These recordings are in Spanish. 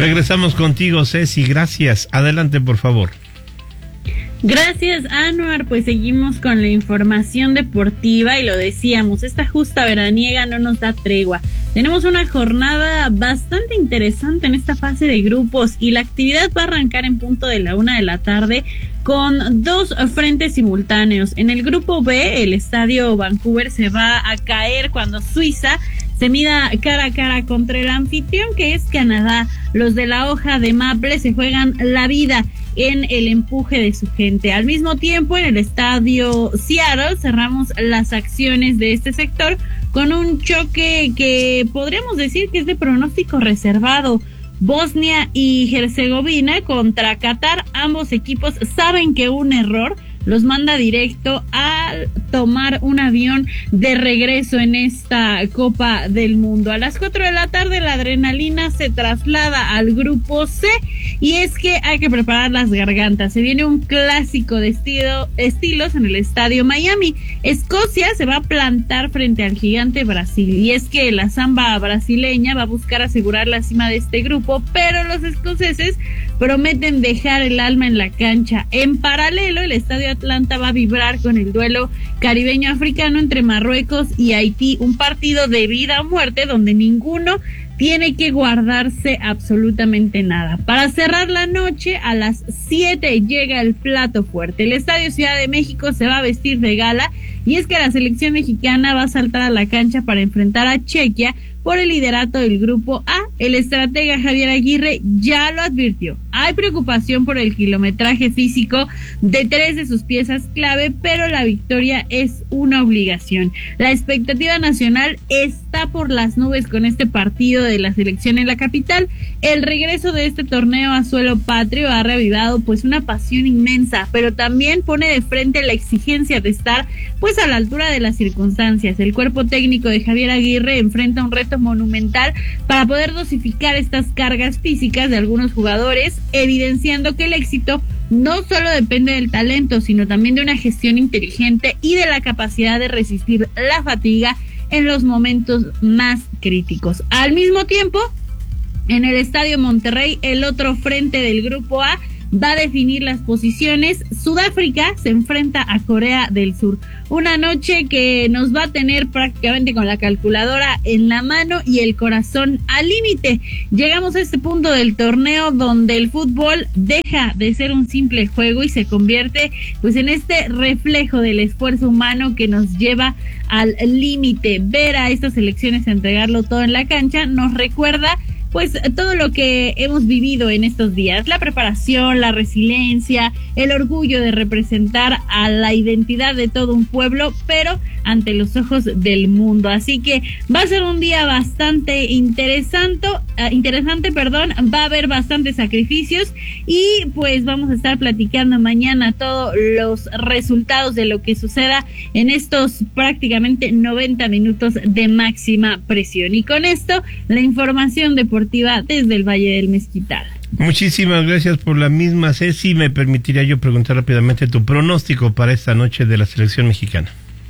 Regresamos contigo, Ceci, gracias. Adelante, por favor. Gracias, Anuar. Pues seguimos con la información deportiva y lo decíamos, esta justa veraniega no nos da tregua. Tenemos una jornada bastante interesante en esta fase de grupos y la actividad va a arrancar en punto de la 1:00 p.m. con 2 frentes simultáneos. En el grupo B, el estadio Vancouver se va a caer cuando Suiza se mida cara a cara contra el anfitrión, que es Canadá. Los de la hoja de maple se juegan la vida en el empuje de su gente. Al mismo tiempo, en el estadio Seattle cerramos las acciones de este sector con un choque que podríamos decir que es de pronóstico reservado. Bosnia y Herzegovina contra Qatar. Ambos equipos saben que un error los manda directo a tomar un avión de regreso en esta Copa del Mundo. A las 4:00 p.m. la adrenalina se traslada al grupo C y es que hay que preparar las gargantas. Se viene un clásico de estilos en el estadio Miami. Escocia se va a plantar frente al gigante Brasil y es que la samba brasileña va a buscar asegurar la cima de este grupo, pero los escoceses prometen dejar el alma en la cancha. En paralelo, el estadio Atlanta va a vibrar con el duelo caribeño-africano entre Marruecos y Haití, un partido de vida o muerte donde ninguno tiene que guardarse absolutamente nada. Para cerrar la noche, a las 7 llega el plato fuerte. El Estadio Ciudad de México se va a vestir de gala y es que la selección mexicana va a saltar a la cancha para enfrentar a Chequia por el liderato del grupo A. El estratega Javier Aguirre ya lo advirtió. Hay preocupación por el kilometraje físico de 3 de sus piezas clave, pero la victoria es una obligación. La expectativa nacional está por las nubes con este partido de la selección en la capital. El regreso de este torneo a suelo patrio ha reavivado pues una pasión inmensa, pero también pone de frente la exigencia de estar pues a la altura de las circunstancias. El cuerpo técnico de Javier Aguirre enfrenta un reto monumental para poder dosificar estas cargas físicas de algunos jugadores, evidenciando que el éxito no solo depende del talento, sino también de una gestión inteligente y de la capacidad de resistir la fatiga en los momentos más críticos. Al mismo tiempo, en el Estadio Monterrey, el otro frente del Grupo A va a definir las posiciones. Sudáfrica se enfrenta a Corea del Sur. Una noche que nos va a tener prácticamente con la calculadora en la mano y el corazón al límite. Llegamos a este punto del torneo donde el fútbol deja de ser un simple juego y se convierte pues en este reflejo del esfuerzo humano que nos lleva al límite. Ver a estas selecciones entregarlo todo en la cancha nos recuerda pues todo lo que hemos vivido en estos días, la preparación, la resiliencia, el orgullo de representar a la identidad de todo un pueblo, pero ante los ojos del mundo. Así que va a ser un día bastante interesante, va a haber bastantes sacrificios y pues vamos a estar platicando mañana todos los resultados de lo que suceda en estos prácticamente 90 minutos de máxima presión. Y con esto, la información deportiva desde el Valle del Mezquital. Muchísimas gracias por la misma, Ceci. Me permitiría yo preguntar rápidamente tu pronóstico para esta noche de la selección mexicana.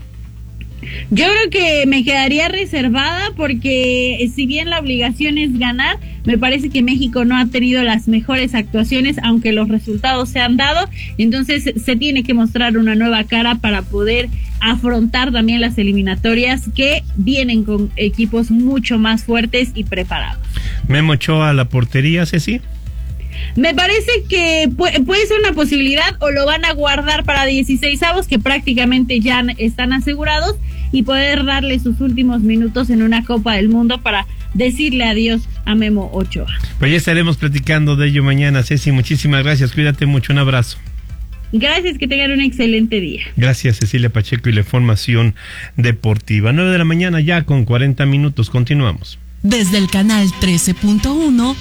Yo creo que me quedaría reservada porque si bien la obligación es ganar, me parece que México no ha tenido las mejores actuaciones, aunque los resultados se han dado. Entonces se tiene que mostrar una nueva cara para poder afrontar también las eliminatorias que vienen con equipos mucho más fuertes y preparados. Memo Ochoa a la portería, Ceci. Me parece que puede ser una posibilidad o lo van a guardar para 16avos que prácticamente ya están asegurados y poder darle sus últimos minutos en una Copa del Mundo para decirle adiós a Memo Ochoa. Pues ya estaremos platicando de ello mañana, Ceci. Muchísimas gracias, cuídate mucho, un abrazo. Gracias, que tengan un excelente día. Gracias, Cecilia Pacheco y la información deportiva. 9 de la mañana ya con 40 minutos, continuamos. Desde el canal 13.1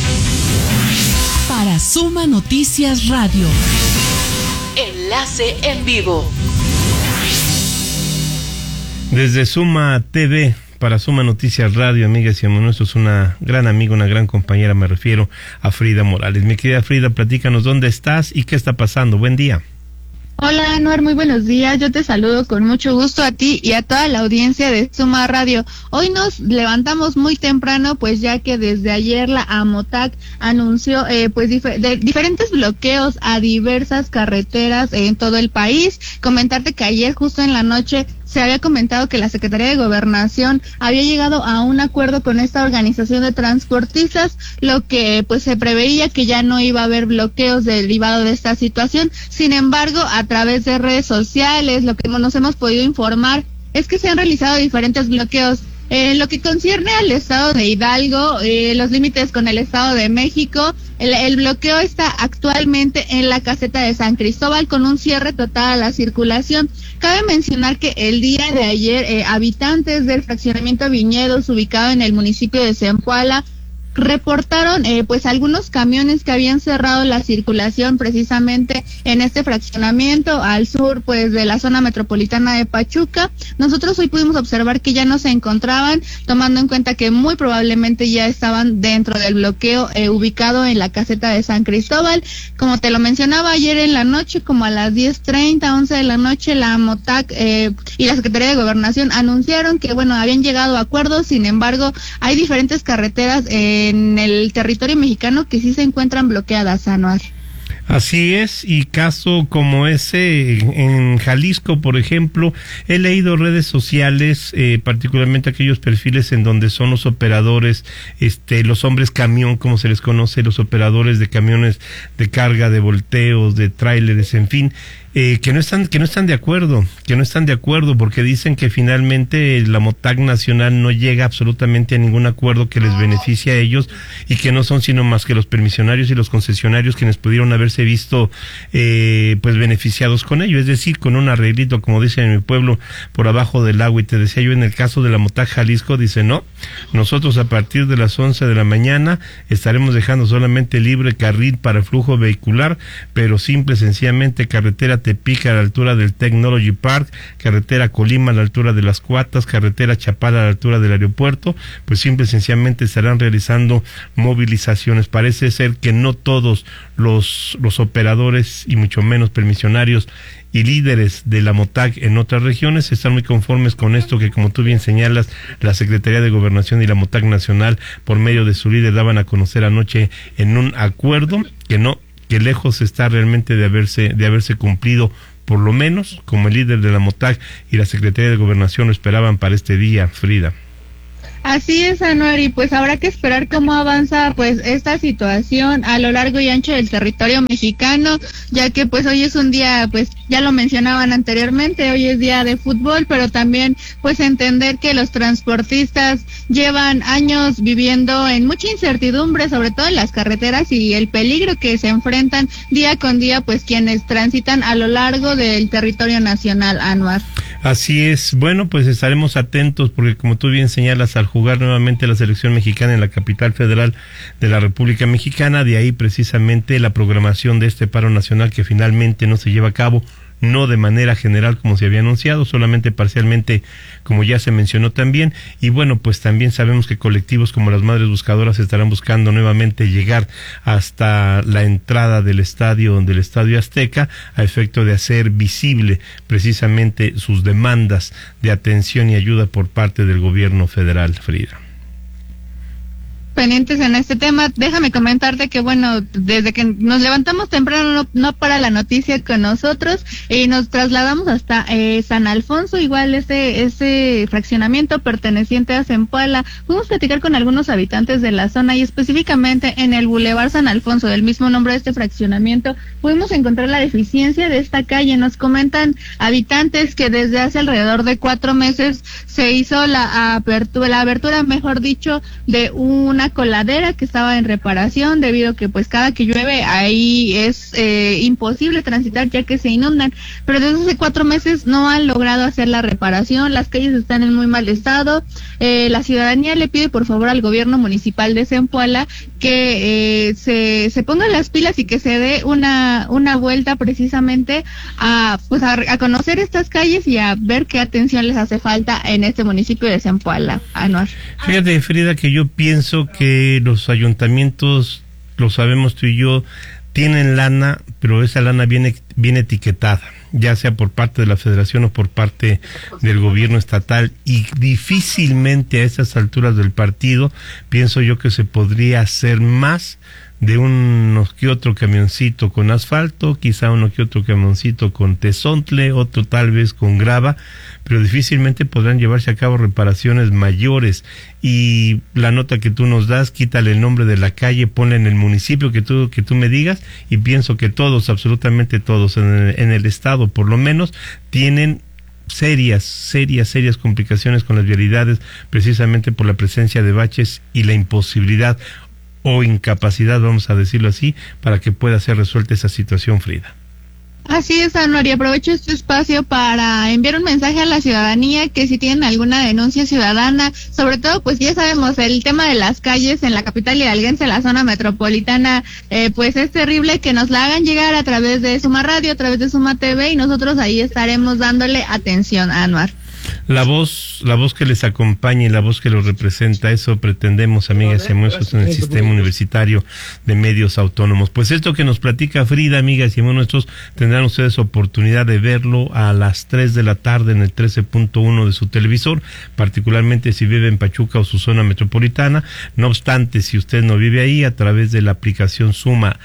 para Suma Noticias Radio. Enlace en vivo. Desde Suma TV para Suma Noticias Radio, amigas y amigos, es una gran amiga, una gran compañera, me refiero a Frida Morales. Mi querida Frida, platícanos dónde estás y qué está pasando. Buen día. Hola Anuar, muy buenos días. Yo te saludo con mucho gusto a ti y a toda la audiencia de Suma Radio. Hoy nos levantamos muy temprano, pues ya que desde ayer la AMOTAC anunció diferentes bloqueos a diversas carreteras en todo el país. Comentarte que ayer justo en la noche se había comentado que la Secretaría de Gobernación había llegado a un acuerdo con esta organización de transportistas, lo que pues se preveía que ya no iba a haber bloqueos derivado de esta situación. Sin embargo, a través de redes sociales, lo que nos hemos podido informar es que se han realizado diferentes bloqueos. Lo que concierne al estado de Hidalgo, los límites con el estado de México, el bloqueo está actualmente en la caseta de San Cristóbal con un cierre total a la circulación. Cabe mencionar que el día de ayer, habitantes del fraccionamiento Viñedos, ubicado en el municipio de Zempoala, reportaron pues algunos camiones que habían cerrado la circulación precisamente en este fraccionamiento al sur pues de la zona metropolitana de Pachuca. Nosotros hoy pudimos observar que ya no se encontraban, tomando en cuenta que muy probablemente ya estaban dentro del bloqueo ubicado en la caseta de San Cristóbal. Como te lo mencionaba ayer en la noche, como a las 10:30, 11 de la noche, la AMOTAC y la Secretaría de Gobernación anunciaron que bueno, habían llegado a acuerdos. Sin embargo, hay diferentes carreteras en el territorio mexicano que sí se encuentran bloqueadas, Anuar. Así es, y caso como ese en Jalisco, por ejemplo, he leído redes sociales, particularmente aquellos perfiles en donde son los operadores, los hombres camión, como se les conoce, los operadores de camiones de carga, de volteos, de tráileres, en fin, que no están de acuerdo, porque dicen que finalmente la MOTAC nacional no llega absolutamente a ningún acuerdo que les beneficie a ellos y que no son sino más que los permisionarios y los concesionarios quienes pudieron haberse visto pues beneficiados con ello, es decir, con un arreglito, como dicen en mi pueblo, por abajo del agua. Y te decía yo, en el caso de la MOTAC Jalisco, dice no, nosotros a partir de las 11 de la mañana estaremos dejando solamente libre carril para flujo vehicular, pero simple, sencillamente carretera Tepic a la altura del Technology Park, carretera Colima a la altura de Las Cuatas, carretera Chapala a la altura del aeropuerto, pues simple y sencillamente estarán realizando movilizaciones. Parece ser que no todos los operadores y mucho menos permisionarios y líderes de la MOTAC en otras regiones están muy conformes con esto que, como tú bien señalas, la Secretaría de Gobernación y la MOTAC nacional por medio de su líder daban a conocer anoche en un acuerdo que lejos está realmente de haberse cumplido, por lo menos como el líder de la MOTAC y la Secretaría de Gobernación lo esperaban para este día, Frida. Así es, Anuar, y pues habrá que esperar cómo avanza pues esta situación a lo largo y ancho del territorio mexicano, ya que pues hoy es un día, pues ya lo mencionaban anteriormente, hoy es día de fútbol, pero también pues entender que los transportistas llevan años viviendo en mucha incertidumbre, sobre todo en las carreteras, y el peligro que se enfrentan día con día pues quienes transitan a lo largo del territorio nacional, Anuar. Así es, bueno, pues estaremos atentos porque, como tú bien señalas, al jugar nuevamente la selección mexicana en la capital federal de la República Mexicana, de ahí precisamente la programación de este paro nacional que finalmente no se lleva a cabo, no de manera general como se había anunciado, solamente parcialmente, como ya se mencionó también. Y bueno, pues también sabemos que colectivos como las Madres Buscadoras estarán buscando nuevamente llegar hasta la entrada del estadio Azteca, a efecto de hacer visible precisamente sus demandas de atención y ayuda por parte del gobierno federal, Frida. Pendientes en este tema, déjame comentarte que bueno, desde que nos levantamos temprano no para la noticia con nosotros y nos trasladamos hasta San Alfonso, igual ese fraccionamiento perteneciente a Zempoala. Fuimos a platicar con algunos habitantes de la zona y específicamente en el Boulevard San Alfonso, del mismo nombre de este fraccionamiento, pudimos encontrar la deficiencia de esta calle. Nos comentan habitantes que desde hace alrededor de 4 meses se hizo la abertura, mejor dicho, de una coladera que estaba en reparación, debido a que pues cada que llueve ahí es imposible transitar ya que se inundan, pero desde hace 4 meses no han logrado hacer la reparación, las calles están en muy mal estado. La ciudadanía le pide por favor al gobierno municipal de Zempoala que se pongan las pilas y que se dé una vuelta precisamente a conocer estas calles y a ver qué atención les hace falta en este municipio de Zempoala, Anuar. Fíjate, Frida, que yo pienso que los ayuntamientos, lo sabemos tú y yo, tienen lana, pero esa lana viene etiquetada. ya sea por parte de la Federación o por parte del gobierno estatal, y difícilmente a esas alturas del partido pienso yo que se podría hacer más de uno que otro camioncito con asfalto, quizá uno que otro camioncito con tezontle, otro tal vez con grava, pero difícilmente podrán llevarse a cabo reparaciones mayores. Y la nota que tú nos das, quítale el nombre de la calle, ponle en el municipio que tú me digas, y pienso que todos, absolutamente todos, en el estado por lo menos, tienen serias complicaciones con las vialidades, precisamente por la presencia de baches y la imposibilidad o incapacidad, vamos a decirlo así, para que pueda ser resuelta esa situación, Frida. Así es, Anuar, y aprovecho este espacio para enviar un mensaje a la ciudadanía que si tienen alguna denuncia ciudadana, sobre todo pues ya sabemos el tema de las calles en la capital hidalguense, la zona metropolitana, pues es terrible, que nos la hagan llegar a través de Suma Radio, a través de Suma TV, y nosotros ahí estaremos dándole atención, Anuar. La voz que les acompaña y la voz que los representa, eso pretendemos, amigas y amigos, en el sistema universitario de medios autónomos. Pues esto que nos platica Frida, amigas y amigos nuestros, tendrán ustedes oportunidad de verlo a las 3 de la tarde en el 13.1 de su televisor, particularmente si vive en Pachuca o su zona metropolitana. No obstante, si usted no vive ahí, a través de la aplicación Suma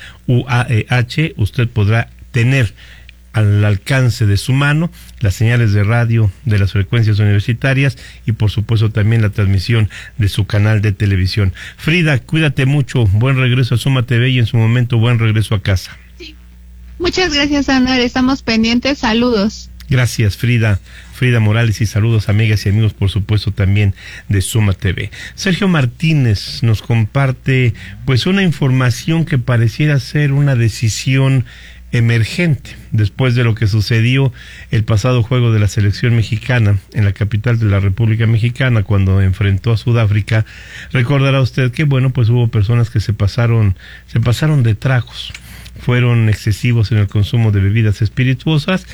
UAEH, usted podrá tener al alcance de su mano las señales de radio de las frecuencias universitarias y por supuesto también la transmisión de su canal de televisión. Frida, cuídate mucho, buen regreso a Suma TV y en su momento buen regreso a casa. Sí. Muchas gracias, Anuar, estamos pendientes, saludos. Gracias, Frida Morales, y saludos, amigas y amigos, por supuesto también de Suma TV. Sergio Martínez nos comparte pues una información que pareciera ser una decisión emergente después de lo que sucedió el pasado juego de la selección mexicana en la capital de la República Mexicana cuando enfrentó a Sudáfrica. Recordará usted que bueno, pues hubo personas que se pasaron de tragos, fueron excesivos en el consumo de bebidas espirituosas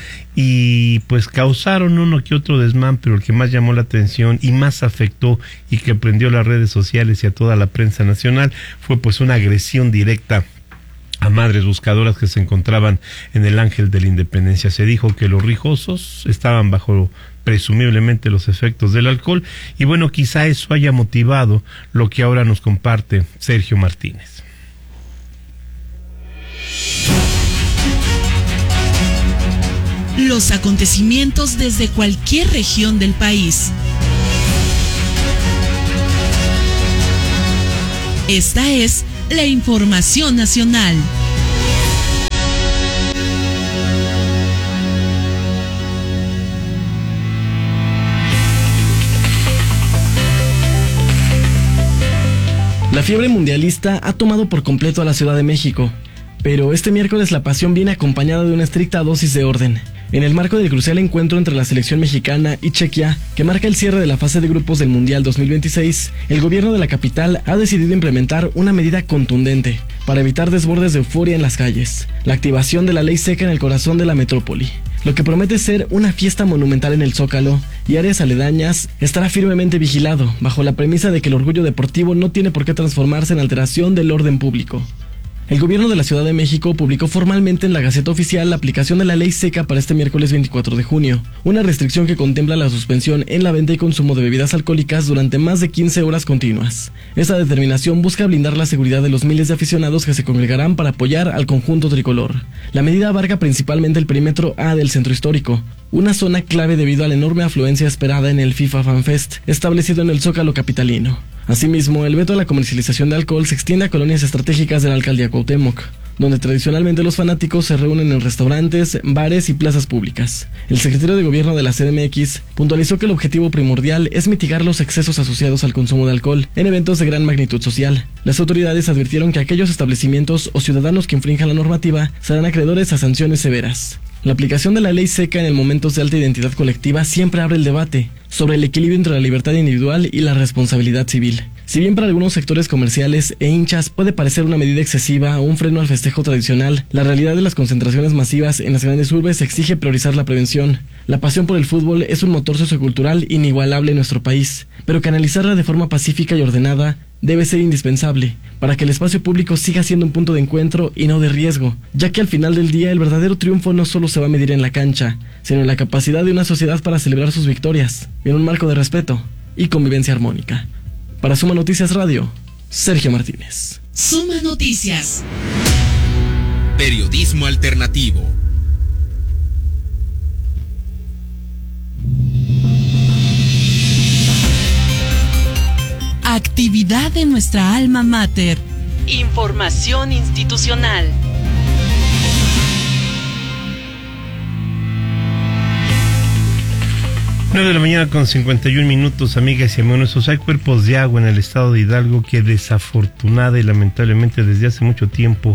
y pues causaron uno que otro desmán, pero el que más llamó la atención y más afectó y que prendió las redes sociales y a toda la prensa nacional fue pues una agresión directa a madres buscadoras que se encontraban en el Ángel de la Independencia. Se dijo que los rijosos estaban bajo presumiblemente los efectos del alcohol y bueno, quizá eso haya motivado lo que ahora nos comparte Sergio Martínez. Los acontecimientos desde cualquier región del país. Esta es la información nacional. La fiebre mundialista ha tomado por completo a la Ciudad de México, pero este miércoles la pasión viene acompañada de una estricta dosis de orden. En el marco del crucial encuentro entre la selección mexicana y Chequia, que marca el cierre de la fase de grupos del Mundial 2026, el gobierno de la capital ha decidido implementar una medida contundente para evitar desbordes de euforia en las calles: la activación de la ley seca en el corazón de la metrópoli. Lo que promete ser una fiesta monumental en el Zócalo y áreas aledañas estará firmemente vigilado, bajo la premisa de que el orgullo deportivo no tiene por qué transformarse en alteración del orden público. El gobierno de la Ciudad de México publicó formalmente en la Gaceta Oficial la aplicación de la ley seca para este miércoles 24 de junio, una restricción que contempla la suspensión en la venta y consumo de bebidas alcohólicas durante más de 15 horas continuas. Esta determinación busca blindar la seguridad de los miles de aficionados que se congregarán para apoyar al conjunto tricolor. La medida abarca principalmente el perímetro A del centro histórico, una zona clave debido a la enorme afluencia esperada en el FIFA Fan Fest, establecido en el Zócalo capitalino. Asimismo, el veto a la comercialización de alcohol se extiende a colonias estratégicas de la alcaldía Cuauhtémoc, donde tradicionalmente los fanáticos se reúnen en restaurantes, bares y plazas públicas. El secretario de Gobierno de la CDMX puntualizó que el objetivo primordial es mitigar los excesos asociados al consumo de alcohol en eventos de gran magnitud social. Las autoridades advirtieron que aquellos establecimientos o ciudadanos que infrinjan la normativa serán acreedores a sanciones severas. La aplicación de la ley seca en el momentos de alta identidad colectiva siempre abre el debate sobre el equilibrio entre la libertad individual y la responsabilidad civil. Si bien para algunos sectores comerciales e hinchas puede parecer una medida excesiva o un freno al festejo tradicional, la realidad de las concentraciones masivas en las grandes urbes exige priorizar la prevención. La pasión por el fútbol es un motor sociocultural inigualable en nuestro país, pero canalizarla de forma pacífica y ordenada debe ser indispensable para que el espacio público siga siendo un punto de encuentro y no de riesgo, ya que al final del día el verdadero triunfo no solo se va a medir en la cancha, sino en la capacidad de una sociedad para celebrar sus victorias, en un marco de respeto y convivencia armónica. Para Suma Noticias Radio, Sergio Martínez. Suma Noticias. Periodismo alternativo. Actividad de nuestra alma mater. Información institucional. Nueve de la mañana con 51 minutos, amigas y amigos. Hay cuerpos de agua en el estado de Hidalgo que desafortunada y lamentablemente desde hace mucho tiempo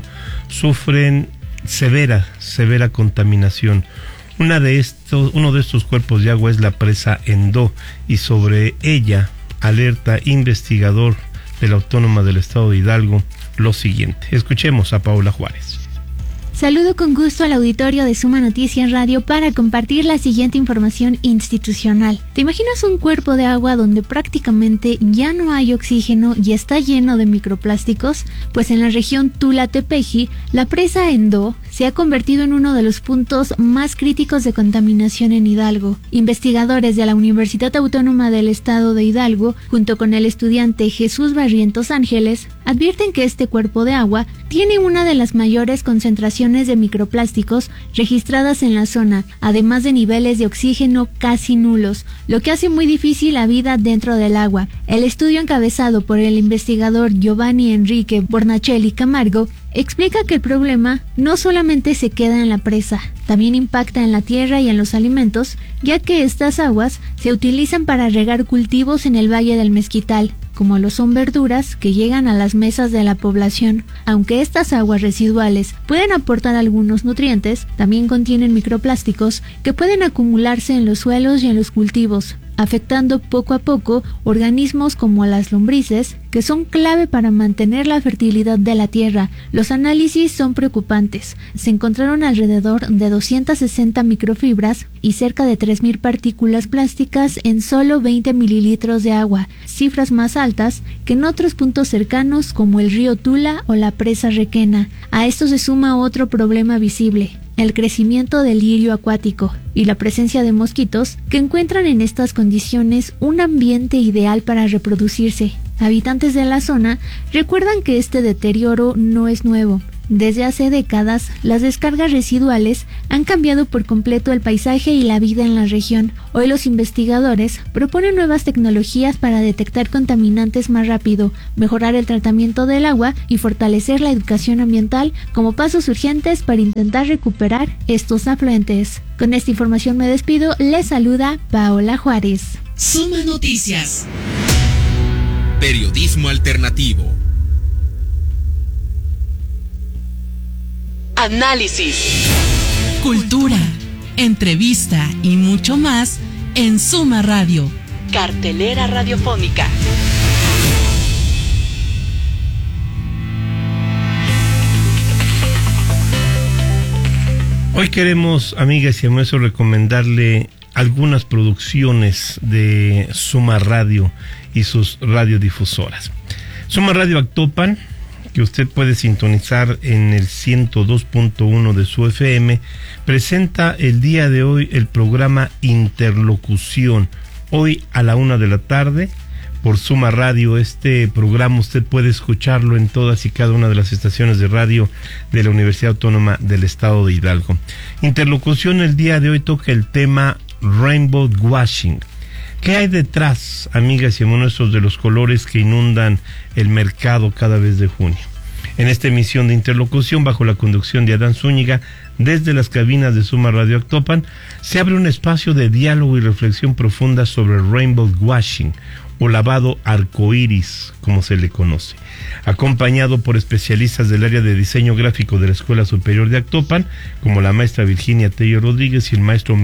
sufren severa contaminación. Uno de estos cuerpos de agua es la presa Endó, y sobre ella alerta investigador de la Autónoma del estado de Hidalgo lo siguiente. Escuchemos a Paola Juárez. Saludo con gusto al auditorio de Suma Noticias Radio para compartir la siguiente información institucional. ¿Te imaginas un cuerpo de agua donde prácticamente ya no hay oxígeno y está lleno de microplásticos? Pues en la región Tula-Tepeji, la presa Endó se ha convertido en uno de los puntos más críticos de contaminación en Hidalgo. Investigadores de la Universidad Autónoma del Estado de Hidalgo, junto con el estudiante Jesús Barrientos Ángeles, advierten que este cuerpo de agua tiene una de las mayores concentraciones de microplásticos registradas en la zona, además de niveles de oxígeno casi nulos, lo que hace muy difícil la vida dentro del agua. El estudio, encabezado por el investigador Giovanni Enrique Bornachelli Camargo, explica que el problema no solamente se queda en la presa, también impacta en la tierra y en los alimentos, ya que estas aguas se utilizan para regar cultivos en el Valle del Mezquital, como lo son verduras que llegan a las mesas de la población. Aunque estas aguas residuales pueden aportar algunos nutrientes, también contienen microplásticos que pueden acumularse en los suelos y en los cultivos, afectando poco a poco organismos como las lombrices, que son clave para mantener la fertilidad de la tierra. Los análisis son preocupantes. Se encontraron alrededor de 260 microfibras y cerca de 3.000 partículas plásticas en solo 20 mililitros de agua, cifras más altas que en otros puntos cercanos como el río Tula o la presa Requena. A esto se suma otro problema visible: el crecimiento del lirio acuático y la presencia de mosquitos que encuentran en estas condiciones un ambiente ideal para reproducirse. Habitantes de la zona recuerdan que este deterioro no es nuevo. Desde hace décadas, las descargas residuales han cambiado por completo el paisaje y la vida en la región. Hoy los investigadores proponen nuevas tecnologías para detectar contaminantes más rápido, mejorar el tratamiento del agua y fortalecer la educación ambiental como pasos urgentes para intentar recuperar estos afluentes. Con esta información me despido. Les saluda Paola Juárez. Suma Noticias. Periodismo alternativo. Análisis, cultura, entrevista y mucho más en Suma Radio, cartelera radiofónica. Hoy queremos, amigas y amigos, recomendarle algunas producciones de Suma Radio y sus radiodifusoras. Suma Radio Actopan, que usted puede sintonizar en el 102.1 de su FM, presenta el día de hoy el programa Interlocución. Hoy a la 1 de la tarde por Suma Radio. Este programa usted puede escucharlo en todas y cada una de las estaciones de radio de la Universidad Autónoma del Estado de Hidalgo. Interlocución el día de hoy toca el tema Rainbow Washing. ¿Qué hay detrás, amigas y amigos, de los colores que inundan el mercado cada vez de junio? En esta emisión de Interlocución, bajo la conducción de Adán Zúñiga, desde las cabinas de Suma Radio Actopan, se abre un espacio de diálogo y reflexión profunda sobre el Rainbow Washing, o lavado arcoíris, como se le conoce, acompañado por especialistas del área de diseño gráfico de la Escuela Superior de Actopan, como la maestra Virginia Tello Rodríguez y el maestro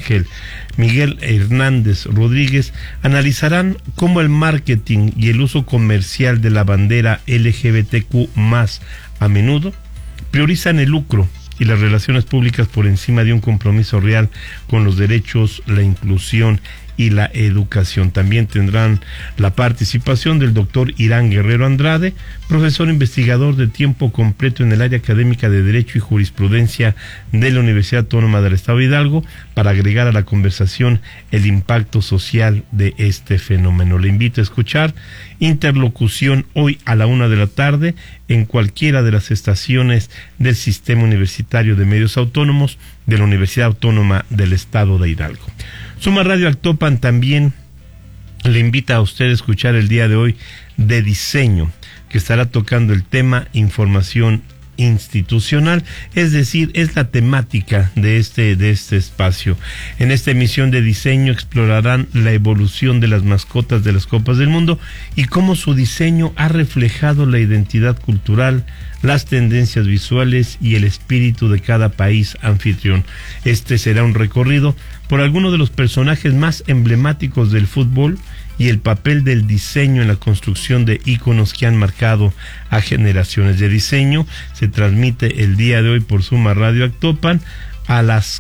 Miguel Hernández Rodríguez, analizarán cómo el marketing y el uso comercial de la bandera LGBTQ+, a menudo, priorizan el lucro y las relaciones públicas por encima de un compromiso real con los derechos, la inclusión y la educación. También tendrán la participación del doctor Irán Guerrero Andrade, profesor investigador de tiempo completo en el área académica de Derecho y Jurisprudencia de la Universidad Autónoma del Estado de Hidalgo, para agregar a la conversación el impacto social de este fenómeno. Le invito a escuchar Interlocución hoy a la 1:00 p.m. en cualquiera de las estaciones del Sistema Universitario de Medios Autónomos de la Universidad Autónoma del Estado de Hidalgo. Suma Radio Actopan también le invita a usted a escuchar el día de hoy de diseño, que estará tocando el tema información institucional, es decir, es la temática de este espacio. En esta emisión de diseño explorarán la evolución de las mascotas de las Copas del Mundo y cómo su diseño ha reflejado la identidad cultural, las tendencias visuales y el espíritu de cada país anfitrión. Este será un recorrido por algunos de los personajes más emblemáticos del fútbol y el papel del diseño en la construcción de íconos que han marcado a generaciones. De diseño se transmite el día de hoy por Suma Radio Actopan a las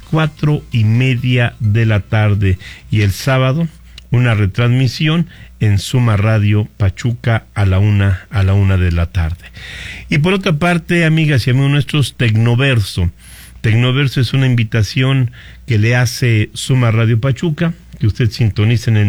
4:30 p.m. y el sábado una retransmisión en Suma Radio Pachuca a la 1:00 p.m. Y por otra parte, amigas y amigos nuestros, Tecnoverso. Tecnoverso es una invitación que le hace Suma Radio Pachuca, que usted sintoniza en el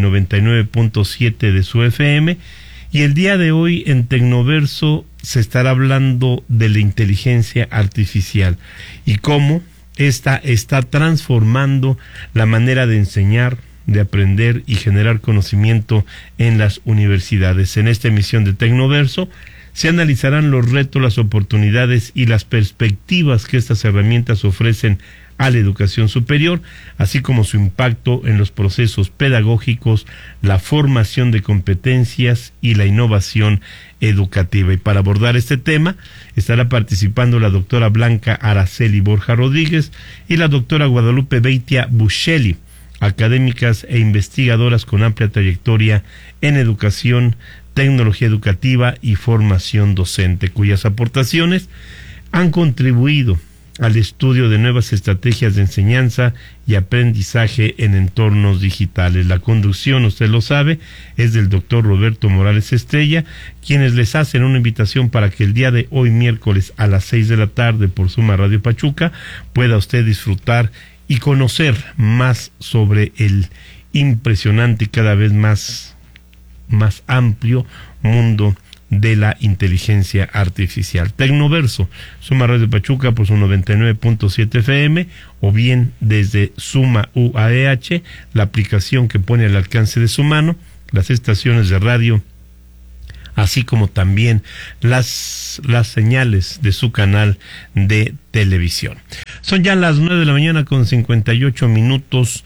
99.7 de su FM, y el día de hoy en Tecnoverso se estará hablando de la inteligencia artificial y cómo esta está transformando la manera de enseñar, de aprender y generar conocimiento en las universidades. En esta emisión de Tecnoverso se analizarán los retos, las oportunidades y las perspectivas que estas herramientas ofrecen a la educación superior, así como su impacto en los procesos pedagógicos, la formación de competencias y la innovación educativa. Y para abordar este tema estará participando la doctora Blanca Araceli Borja Rodríguez y la doctora Guadalupe Beitia Buscelli, académicas e investigadoras con amplia trayectoria en educación, tecnología educativa y formación docente, cuyas aportaciones han contribuido al estudio de nuevas estrategias de enseñanza y aprendizaje en entornos digitales. La conducción, usted lo sabe, es del doctor Roberto Morales Estrella, quienes les hacen una invitación para que el día de hoy, miércoles, a las 6:00 p.m. por Suma Radio Pachuca, pueda usted disfrutar y conocer más sobre el impresionante y cada vez más amplio mundo de la inteligencia artificial. Tecnoverso, Suma Radio Pachuca por su 99.7 FM, o bien desde Suma UAEH, la aplicación que pone al alcance de su mano, las estaciones de radio, así como también las señales de su canal de televisión. Son ya las 9:58 a.m,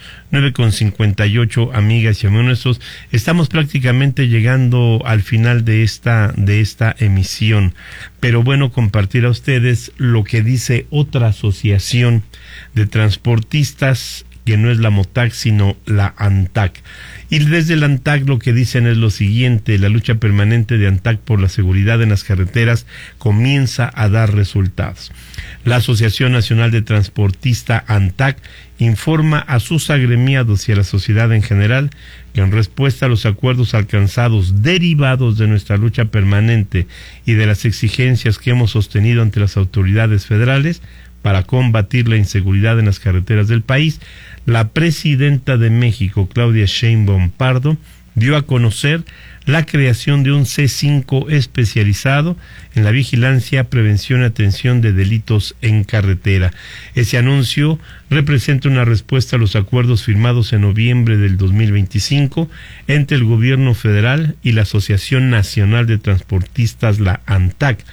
9:58, amigas y amigos nuestros. Estamos prácticamente llegando al final de esta emisión, pero bueno, compartir a ustedes lo que dice otra asociación de transportistas, que no es la MOTAC, sino la ANTAC. Y desde la ANTAC lo que dicen es lo siguiente: la lucha permanente de ANTAC por la seguridad en las carreteras comienza a dar resultados. La Asociación Nacional de Transportistas ANTAC informa a sus agremiados y a la sociedad en general que en respuesta a los acuerdos alcanzados derivados de nuestra lucha permanente y de las exigencias que hemos sostenido ante las autoridades federales para combatir la inseguridad en las carreteras del país, la presidenta de México, Claudia Sheinbaum Pardo, dio a conocer la creación de un C5 especializado en la vigilancia, prevención y atención de delitos en carretera. Ese anuncio representa una respuesta a los acuerdos firmados en noviembre del 2025 entre el gobierno federal y la Asociación Nacional de Transportistas, la ANTAC,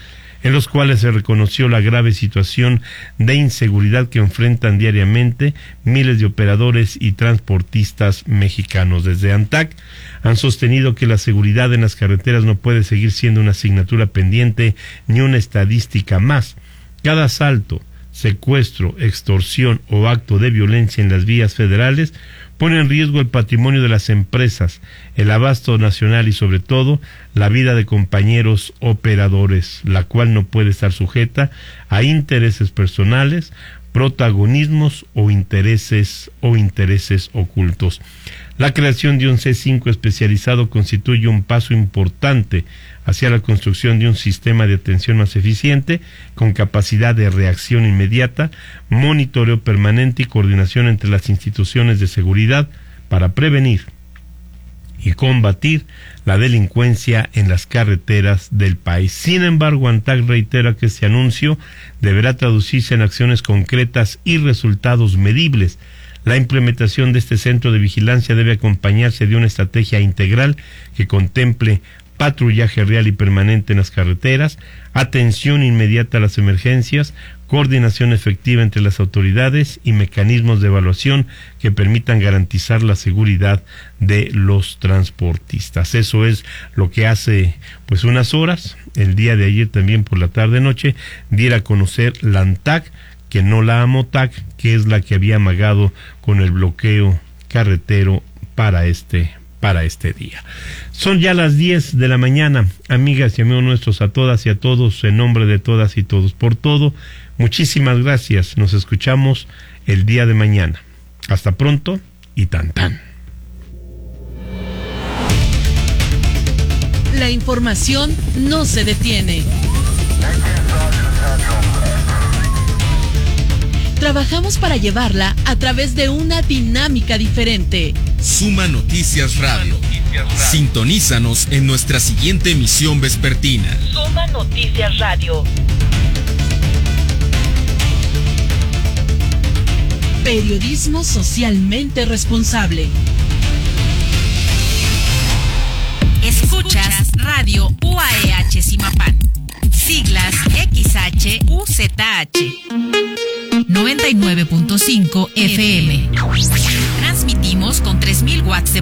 en los cuales se reconoció la grave situación de inseguridad que enfrentan diariamente miles de operadores y transportistas mexicanos. Desde ANTAC han sostenido que la seguridad en las carreteras no puede seguir siendo una asignatura pendiente ni una estadística más. Cada asalto, secuestro, extorsión o acto de violencia en las vías federales pone en riesgo el patrimonio de las empresas, el abasto nacional y sobre todo la vida de compañeros operadores, la cual no puede estar sujeta a intereses personales, protagonismos o intereses ocultos. La creación de un C5 especializado constituye un paso importante hacia la construcción de un sistema de atención más eficiente, con capacidad de reacción inmediata, monitoreo permanente y coordinación entre las instituciones de seguridad para prevenir y combatir la delincuencia en las carreteras del país. Sin embargo, ANTAC reitera que este anuncio deberá traducirse en acciones concretas y resultados medibles. La implementación de este centro de vigilancia debe acompañarse de una estrategia integral que contemple patrullaje real y permanente en las carreteras, atención inmediata a las emergencias, coordinación efectiva entre las autoridades y mecanismos de evaluación que permitan garantizar la seguridad de los transportistas. Eso es lo que hace pues unas horas, el día de ayer también por la tarde-noche, diera a conocer la ANTAC, que no la AMOTAC, que es la que había amagado con el bloqueo carretero para este día. Son ya las 10 de la mañana, amigas y amigos nuestros, a todas y a todos, en nombre de todas y todos, por todo, muchísimas gracias. Nos escuchamos el día de mañana. Hasta pronto y tan tan. La información no se detiene. Trabajamos para llevarla a través de una dinámica diferente. Suma Noticias Radio. Sintonízanos en nuestra siguiente emisión vespertina. Suma Noticias Radio. Periodismo socialmente responsable. Escuchas Radio UAEH Zimapán. Siglas XHUZH. 99.5 FM. Transmitimos con 3000 watts de